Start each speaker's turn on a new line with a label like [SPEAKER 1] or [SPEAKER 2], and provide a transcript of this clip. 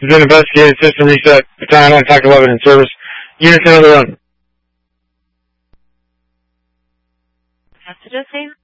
[SPEAKER 1] has been investigated. System reset. Battalion on TAC 11 in service. Units in the run.
[SPEAKER 2] Passenger same.